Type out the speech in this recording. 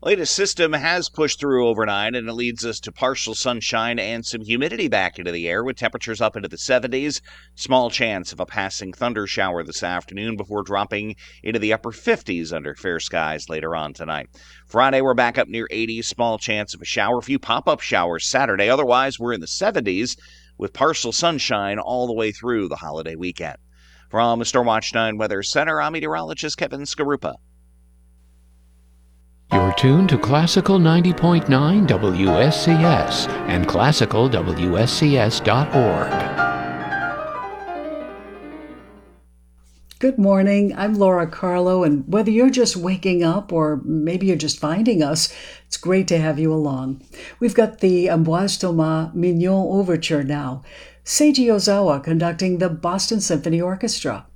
Latest system has pushed through overnight, and it leads us to partial sunshine and some humidity back into the air with temperatures up into the 70s. Small chance of a passing thunder shower this afternoon before dropping into the upper 50s under fair skies later on tonight. Friday, we're back up near 80s. Small chance of a shower. A few pop-up showers Saturday. Otherwise, we're in the 70s with partial sunshine all the way through the holiday weekend. From the Stormwatch 9 Weather Center, I'm meteorologist Kevin Skarupa. You're tuned to Classical 90.9 WSCS and classicalwscs.org. Good morning. I'm Laura Carlo, and whether you're just waking up or maybe you're just finding us, it's great to have you along. We've got the Ambroise Thomas Mignon Overture now. Seiji Ozawa conducting the Boston Symphony Orchestra.